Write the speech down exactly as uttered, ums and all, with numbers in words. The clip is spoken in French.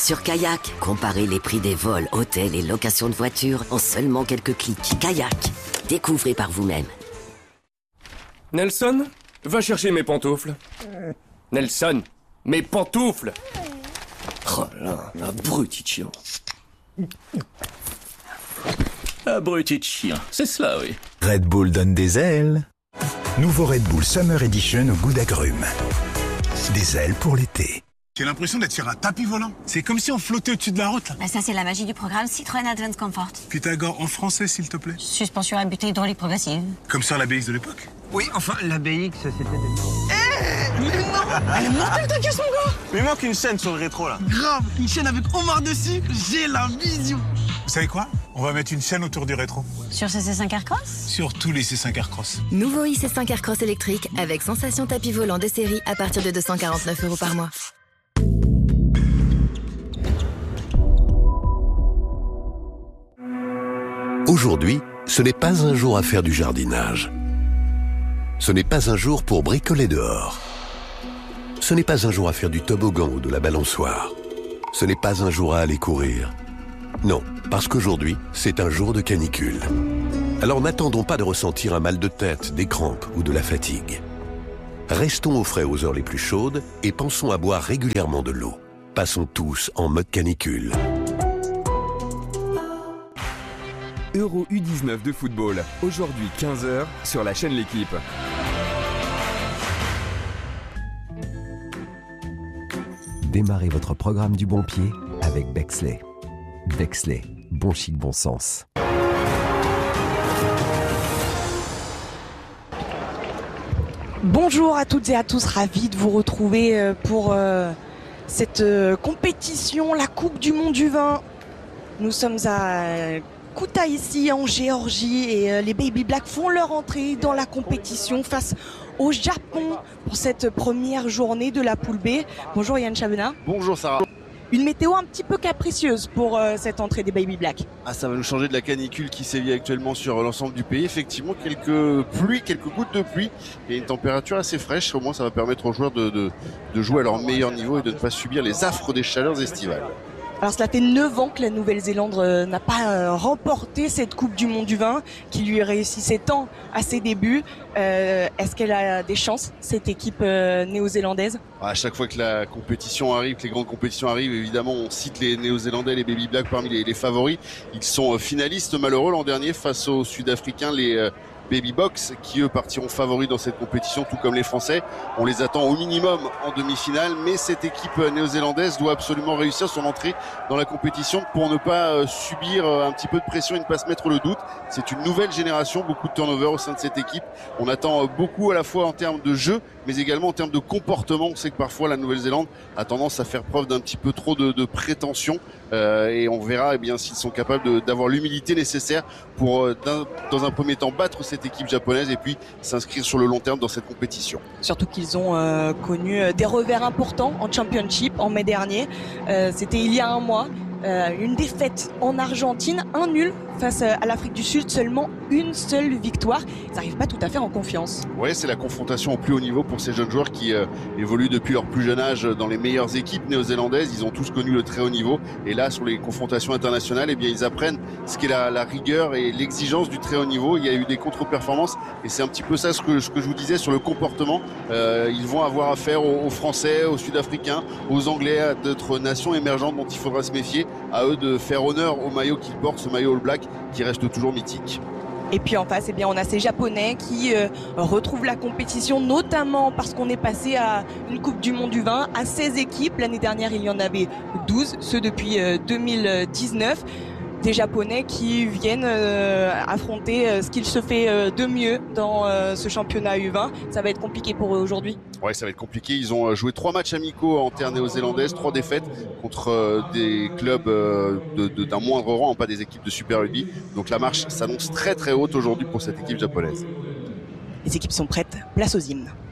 Sur Kayak, comparez les prix des vols, hôtels et locations de voitures en seulement quelques clics. Kayak, découvrez par vous-même. Nelson, va chercher mes pantoufles. Nelson, mes pantoufles. Oh là, abruti de chien. Abruti de chien, c'est cela, oui. Red Bull donne des ailes. Nouveau Red Bull Summer Edition au goût d'agrumes. Des ailes pour l'été. J'ai l'impression d'être sur un tapis volant. C'est comme si on flottait au-dessus de la route. Là. Bah ça, c'est la magie du programme Citroën Advance Comfort. Pythagore en français, s'il te plaît. Suspension à butée hydraulique progressive. Comme sur l'A B X de l'époque. Oui, enfin, l'A B X, c'était... Eh mais non. Elle est mortelle ta caisse, mon gars. Mais il manque une chaîne sur le rétro, là. Grave, une chaîne avec Omar dessus. J'ai la vision. Vous savez quoi? On va mettre une chaîne autour du rétro. Sur ce C cinq Aircross? Sur tous les C cinq Aircross. Nouveau i C cinq Aircross électrique avec sensation tapis volant de série à partir de deux cent quarante-neuf euros par mois. Aujourd'hui, ce n'est pas un jour à faire du jardinage. Ce n'est pas un jour pour bricoler dehors. Ce n'est pas un jour à faire du toboggan ou de la balançoire. Ce n'est pas un jour à aller courir. Non, parce qu'aujourd'hui, c'est un jour de canicule. Alors n'attendons pas de ressentir un mal de tête, des crampes ou de la fatigue. Restons au frais aux heures les plus chaudes et pensons à boire régulièrement de l'eau. Passons tous en mode canicule. Euro U dix-neuf de football, aujourd'hui quinze heures sur la chaîne L'Équipe. Démarrez votre programme du bon pied avec Bexley. Bexley, bon chic, bon sens. Bonjour à toutes et à tous, ravi de vous retrouver pour euh, cette euh, compétition, la Coupe du Monde du Vin. Nous sommes à Koutaïssi en Géorgie et euh, les Baby Black font leur entrée dans la compétition face au Japon pour cette première journée de la poule B. Bonjour Yann Chabena. Bonjour Sarah. Une météo un petit peu capricieuse pour euh, cette entrée des Baby Black. Ah, ça va nous changer de la canicule qui sévit actuellement sur l'ensemble du pays. Effectivement, quelques pluies, quelques gouttes de pluie et une température assez fraîche. Au moins, ça va permettre aux joueurs de, de, de jouer à leur meilleur niveau et de ne pas subir les affres des chaleurs estivales. Alors cela fait neuf ans que la Nouvelle-Zélande euh, n'a pas euh, remporté cette Coupe du Monde du Vin qui lui réussissait tant à ses débuts. Euh, est-ce qu'elle a des chances, cette équipe euh, néo-zélandaise? À chaque fois que la compétition arrive, que les grandes compétitions arrivent, évidemment on cite les Néo-Zélandais, les Baby Black parmi les, les favoris. Ils sont finalistes malheureux l'an dernier face aux Sud-Africains, les euh, Baby Box, qui eux partiront favoris dans cette compétition, tout comme les Français. On les attend au minimum en demi-finale, mais cette équipe néo-zélandaise doit absolument réussir son entrée dans la compétition pour ne pas subir un petit peu de pression et ne pas se mettre le doute. C'est une nouvelle génération, beaucoup de turnover au sein de cette équipe. On attend beaucoup à la fois en termes de jeu, mais également en termes de comportement. On sait que parfois la Nouvelle-Zélande a tendance à faire preuve d'un petit peu trop de, de prétention, euh, et on verra eh bien s'ils sont capables de, d'avoir l'humilité nécessaire pour, euh, dans un premier temps, battre cette équipe japonaise et puis s'inscrire sur le long terme dans cette compétition. Surtout qu'ils ont euh, connu des revers importants en Championship en mai dernier. Euh, c'était il y a un mois. Euh, une défaite en Argentine, un nul face à l'Afrique du Sud, seulement une seule victoire. Ils n'arrivent pas tout à fait en confiance. Ouais, c'est la confrontation au plus haut niveau pour ces jeunes joueurs qui euh, évoluent depuis leur plus jeune âge dans les meilleures équipes néo-zélandaises. Ils ont tous connu le très haut niveau et là, sur les confrontations internationales, eh bien, ils apprennent ce qu'est la, la rigueur et l'exigence du très haut niveau. Il y a eu des contre-performances et c'est un petit peu ça ce que, ce que je vous disais sur le comportement. Euh, ils vont avoir affaire aux, aux Français, aux Sud-Africains, aux Anglais, à d'autres nations émergentes dont il faudra se méfier. À eux de faire honneur au maillot qu'ils portent, ce maillot All Black qui reste toujours mythique. Et puis en face, eh bien, on a ces Japonais qui euh, retrouvent la compétition, notamment parce qu'on est passé à une Coupe du Monde du Vin à seize équipes. L'année dernière, il y en avait douze, ceux depuis euh, deux mille dix-neuf. Des Japonais qui viennent euh, affronter euh, ce qu'il se fait euh, de mieux dans euh, ce championnat U vingt. Ça va être compliqué pour eux aujourd'hui. Ouais, ça va être compliqué. Ils ont joué trois matchs amicaux en terre néo-zélandaise, trois défaites contre euh, des clubs euh, de, de, d'un moindre rang, pas des équipes de Super Rugby. Donc la marche s'annonce très très haute aujourd'hui pour cette équipe japonaise. Les équipes sont prêtes, place aux hymnes.